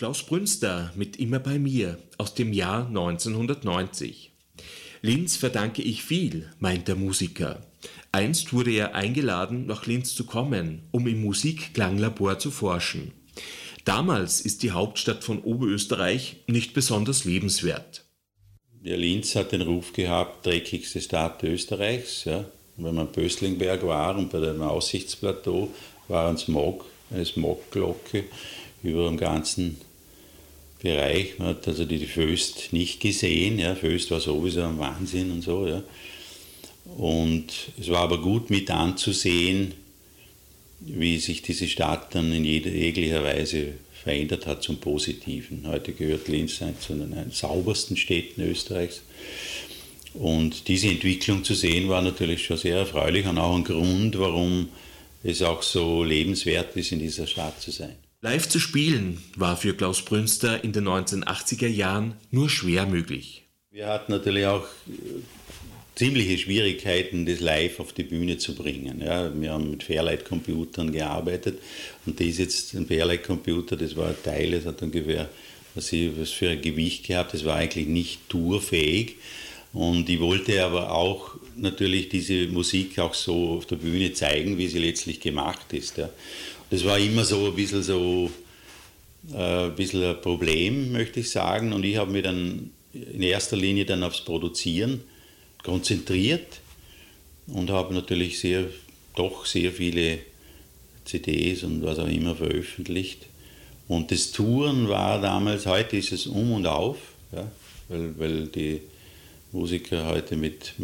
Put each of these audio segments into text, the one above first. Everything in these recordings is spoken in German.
Klaus Brünster mit Immer bei mir aus dem Jahr 1990. Linz verdanke ich viel, meint der Musiker. Einst wurde er eingeladen, nach Linz zu kommen, um im Musikklanglabor zu forschen. Damals ist die Hauptstadt von Oberösterreich nicht besonders lebenswert. Ja, Linz hat den Ruf gehabt, dreckigste Stadt Österreichs. Ja. Wenn man am Böslingberg war und bei dem Aussichtsplateau war eine Smogglocke über dem ganzen Bereich. Man hat also die Föst nicht gesehen. Ja. Föst war sowieso ein Wahnsinn und so. Ja. Und es war aber gut mit anzusehen, wie sich diese Stadt dann in jeglicher Weise verändert hat zum Positiven. Heute gehört Linz zu den saubersten Städten Österreichs. Und diese Entwicklung zu sehen, war natürlich schon sehr erfreulich und auch ein Grund, warum es auch so lebenswert ist, in dieser Stadt zu sein. Live zu spielen war für Klaus Brünster in den 1980er Jahren nur schwer möglich. Wir hatten natürlich auch ziemliche Schwierigkeiten, das live auf die Bühne zu bringen. Ja, wir haben mit Fairlight-Computern gearbeitet und das ist jetzt ein Fairlight-Computer, das war ein Teil, das hat ungefähr was für ein Gewicht gehabt, das war eigentlich nicht tourfähig. Und ich wollte aber auch natürlich diese Musik auch so auf der Bühne zeigen, wie sie letztlich gemacht ist. Ja. Das war immer so ein bisschen ein Problem, möchte ich sagen. Und ich habe mich dann in erster Linie dann aufs Produzieren konzentriert und habe natürlich sehr viele CDs und was auch immer veröffentlicht. Und das Touren war damals, heute ist es um und auf, ja, weil die Musiker heute mit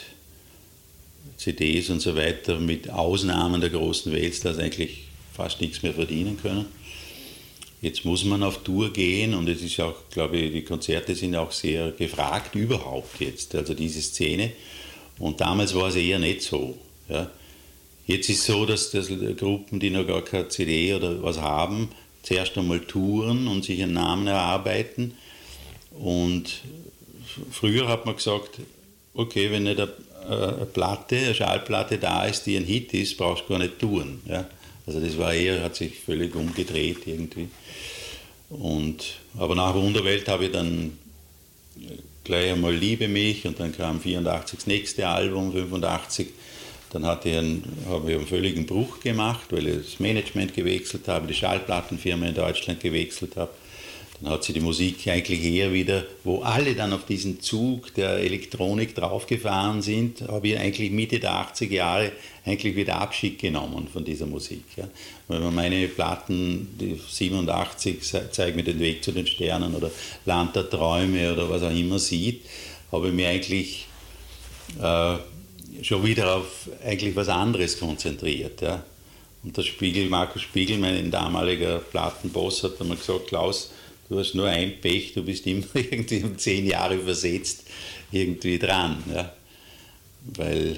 CDs und so weiter, mit Ausnahmen der großen Weltstars eigentlich fast nichts mehr verdienen können. Jetzt muss man auf Tour gehen und es ist auch, glaube ich, die Konzerte sind auch sehr gefragt überhaupt jetzt, also diese Szene. Und damals war es eher nicht so. Ja. Jetzt ist es so, dass Gruppen, die noch gar keine CD oder was haben, zuerst einmal touren und sich einen Namen erarbeiten. Und früher hat man gesagt, okay, wenn nicht eine Schallplatte da ist, die ein Hit ist, brauchst du gar nicht touren. Ja. Also das hat sich völlig umgedreht irgendwie. Aber nach Wunderwelt habe ich dann gleich einmal Liebe mich und dann kam 84 das nächste Album, 85. Dann habe ich einen völligen Bruch gemacht, weil ich das Management gewechselt habe, die Schallplattenfirma in Deutschland gewechselt habe. Dann hat sich die Musik eigentlich eher wieder, wo alle dann auf diesen Zug der Elektronik draufgefahren sind, habe ich eigentlich Mitte der 80er Jahre eigentlich wieder Abschied genommen von dieser Musik. Ja. Wenn man meine Platten, die 87, Zeig mir den Weg zu den Sternen oder Land der Träume oder was auch immer sieht, habe ich mich eigentlich schon wieder auf eigentlich was anderes konzentriert. Ja. Und Markus Spiegel, mein damaliger Plattenboss, hat einmal gesagt, Klaus, du hast nur ein Pech, du bist immer irgendwie um 10 Jahre versetzt irgendwie dran. Ja. Weil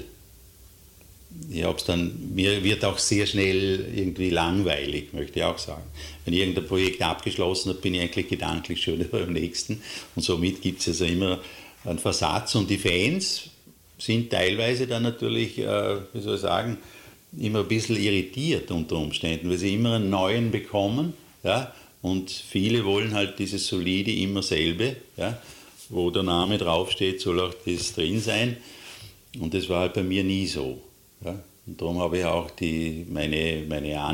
mir wird auch sehr schnell irgendwie langweilig, möchte ich auch sagen. Wenn irgendein Projekt abgeschlossen hat, bin ich eigentlich gedanklich schon beim nächsten. Und somit gibt es also immer einen Versatz. Und die Fans sind teilweise dann natürlich, immer ein bisschen irritiert unter Umständen, weil sie immer einen neuen bekommen. Ja. Und viele wollen halt dieses solide immer selbe, ja, wo der Name draufsteht, soll auch das drin sein. Und das war halt bei mir nie so. Ja. Und darum habe ich auch meine